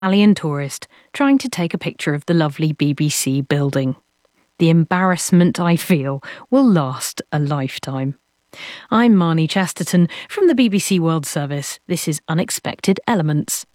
Italian tourist trying to take a picture of the lovely BBC building. The embarrassment I feel will last a lifetime. I'm Marnie Chesterton from the BBC World Service. This is Unexpected Elements.